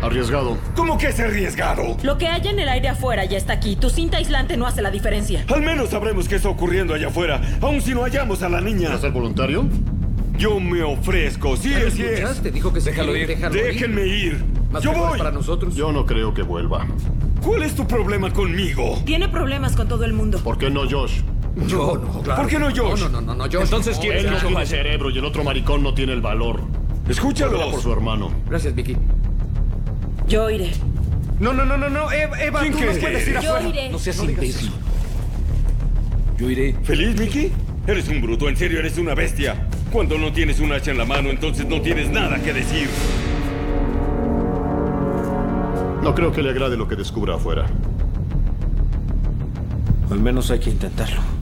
Arriesgado. ¿Cómo que es arriesgado? Lo que hay en el aire afuera ya está aquí. Tu cinta aislante no hace la diferencia. Al menos sabremos qué está ocurriendo allá afuera, aun si no hallamos a la niña. ¿Vas a ser voluntario? Yo me ofrezco, sí ¿Ya es, sí es. escuchaste? Dijo que se Déjalo quiere, ir. déjalo Déjenme ir. Más Yo mejores voy. para nosotros. Yo no creo que vuelva. ¿Cuál es tu problema conmigo? Tiene problemas con todo el mundo. ¿Por qué no Josh? Yo no, claro. ¿Por qué no Josh? No, Josh. Entonces, no, ¿quién Él no es tiene Josh? cerebro y el otro maricón no tiene el valor. Volverá por Escúchalos. su hermano. Gracias, Vicky. Yo iré. No, Eva, ¿Quién tú crees no que puedes ir eres? Yo afuera. iré. No seas No digas imbécil. eso. Yo iré. ¿Feliz, Mickey? Eres un bruto, en serio, eres una bestia. Cuando no tienes un hacha en la mano, entonces no tienes nada que decir. No creo que le agrade lo que descubra afuera. Al menos hay que intentarlo.